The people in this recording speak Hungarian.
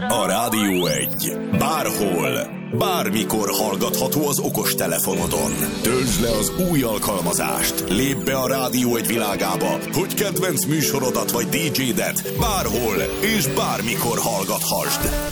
A Rádió 1. Bárhol, bármikor hallgatható az okostelefonodon. Töltsd le az új alkalmazást. Lépj be a Rádió 1 világába, hogy kedvenc műsorodat vagy DJ-det bárhol és bármikor hallgathasd.